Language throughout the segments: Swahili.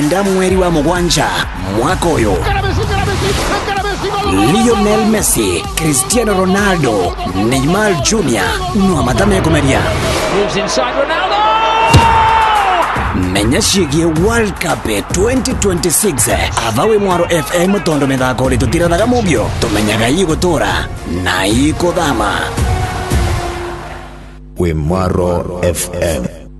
kenda mweri wa mugwanja mwaka uyu. Lionel Messi, Cristiano Ronaldo, Neymar Jr. no amatame kumeria. Moves inside Ronaldo. Menya ciĩgiĩ World Cup 2026 avawe Mwaro FM tondo mĩthako ri tũtirathaga mũbio tũmenyaga igũtũra na ikũthama. We Mwaro FM.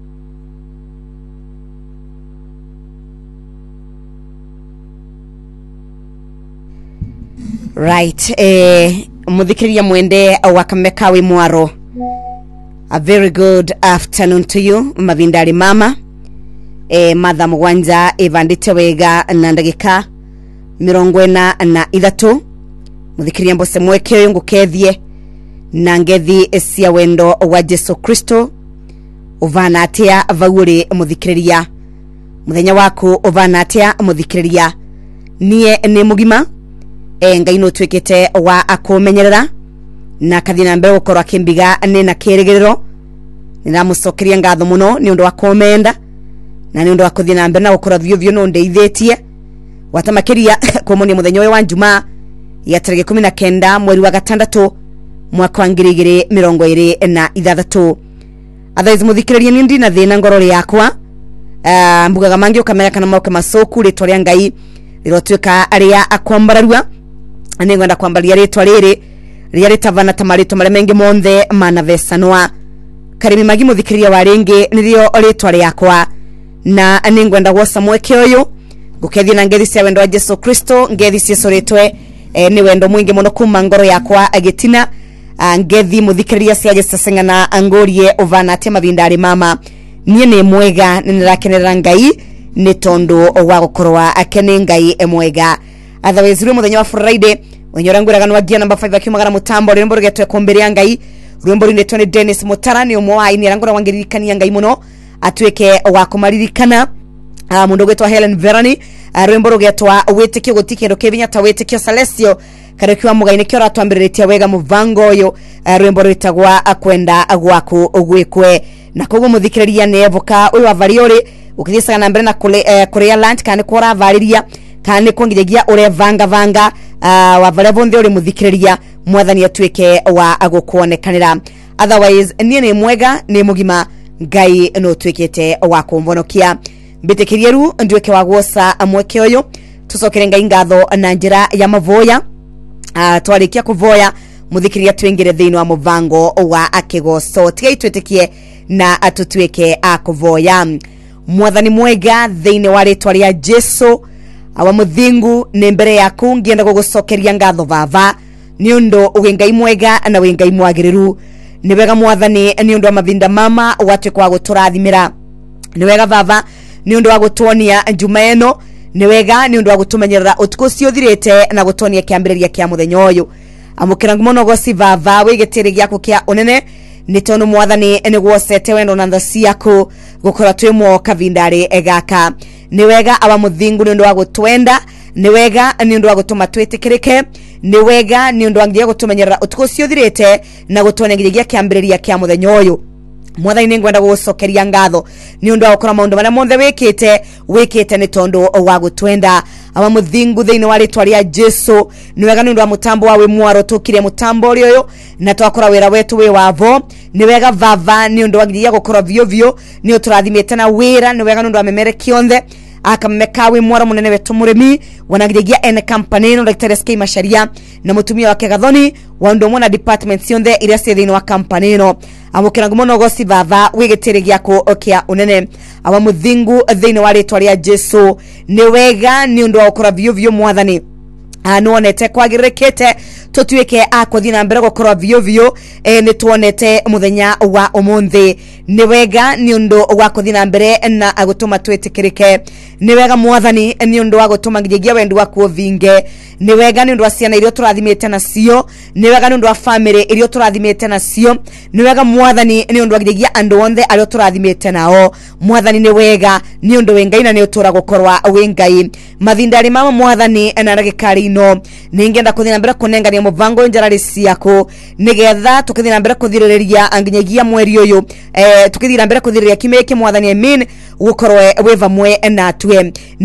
Right, muthikiriria mwende wakameka we Mwaro. A very good afternoon to you, mavindari mama. Madha mugwanja evandite wega na ndagika 43 muthikiria mbose mweke uyu ngukethie na ngethi cia wendo wa Jesu Kristo uvana atia vauri muthikiriria muthenya waku uvana atia muthikiriria nie ni mugima ngai no twikite wa akumenyerera na kathina mbere gukorwa kimbiga ni na kirigiriro niramucokeria ngatho muno ni undu wa komenda na ni undu wa kuthina na mbere na gukora vyo no ndeithĩtie watamakiria kumoni muthenya wa Jumaa ya tariki 19 mweri wa gatandatu mwaka wa 2026. Athaiz muthikiriria ni ndi na thina ngorori yakwa mbugaga mangi ukamenya kana mauke macoku ritwa ria ngai rirotwika aria akwambararua ani ngwenda kwambaria ritwa riri ria ritavana tamarito mare mengi monthe manavesanwa karimi magi muthikiriria wa ringi nirio ritwa riakwa na ani ngwenda gwosa mweke uyu ngukethia na ngethi cia wendo wa Jesu Kristo ngethi ciecoretwe ni wendo mwingi muno kuma ngoro yakwa agitina ngethi muthikiriria cia gisasengana angorie uvana atia mavindari mama nie ni mwega nirakenerera ngai ni tondu wa gukorwa akene ngai mwega. Otherwise rwe muthenya wa Friday wenyoranguraga no agia number 5 akimagara mutambo rwembo rugetwe komberia ngai rwembo rindetwe ni Dennis Mutara ni umwe wa ini arangura wangiririkania ngai muno atweke wa kumaririkana mundu gwetwa Helen Verani rwembo rugetwa witikio gutikero kevinya ta witikio Celestio karekiwa mugaine kyo ratwambiritia wega muvango uyu rwembo rwitagwa akwenda gwaku ugwikwe na kogo muthikiriria ne evoka uyu avariori ukithisa na mbere na kuria lunch kana kora avariria kana kongiregia ure vanga wavale bonde uri muthikiriria mwathani atweke wa agukuonekanira. Otherwise nie ni mwega ni mugima ngai no twekete wa kumvonokia mbitikirie ru ndweke wa gwosa mweke uyu tucokere ngai ngatho na njira ya mavoya twarikia kuvoya muthikiriria twingire thiini wa muvango wa akigoso tigai twetikie na atutweke akuvoya mwathani mwega thiini wa ritwa ria Jesu awa muthingu ni mbere yaku ngienda gugucokeria ngatho vava ni undu ugengai mwega na wengai mwagiriru ni wega mwathani ni undu wa mavinda mama wate kwa guturathimira ni wega vava ni undu wa gutuonia njuma eno ni wega ni undu wa gutumenyerera utuko cio thirite na gutonia kiambiriria kia muthenya uyu amukira ngumono gosi vava wigetire giako kia unene ni tonu mwathani ni gwosete wendo na ndaci yako gukora twimo kavindari egaka ni wega aba muthingu ni undu wa gutwenda ni wega ni undu wa gutuma twetikirike ni wega ni undu wa ngiya gutumenyerera utuko cio thirite na gutonia gigia kiambiriria kia muthenya uyu mwathani ni ngwenda gucokeria ngatho ni undu wa gukora maundu maria monthe wikite ni tondu wa gutwenda aba muthingu thiini wa ritwa ria Jesu ni wega ni undu wa mutambo wa we Mwaro tukire mutambo uyu na twakora wira wetu we wavo ni wega vava ni undu wa ngiya gukora vyo ni uturathimite na wira ni wega ni undu wa memere kionthe akameka we Mwaro munene wetu murimi wanagirigia ene company no Dr. SK Masharia na mutumia wake Gathoni wa undu mona department cionthe iria thiini wa company no amukira ngumono gosi vava wigetire giako okia unene aba muthingu thiini wa ritwa ria Jesu ni wega ni undu wa gukora vyo mwathani nuonete kwagirekete tutwike akuthina mbere gukora vyo ni tuonete muthenya wa umuthi ni wega ni undu wa kuthina mbere na agutuma twetikirike ni wega mwathani ni undu wa gutuma ngigia wendu wa kuvinge ni wega ni undu wa ciana irio turathimite nacio ni wega ni undu wa family irio turathimite nacio ni wega mwathani ni undu wa ngigia andu onthe ario turathimite nao mwathani ni wega ni undu wengai na ni utura gukorwa wengai mavindari mama mwathani na ragikari no ningenda kuthina mbere kunengania muvango njarari ciako nigetha tukithina mbere kuthiriria anginyagia mweri uyu tukithira mbere kuthiriria kimeke mwathani amen gukorwe we vamwe na twe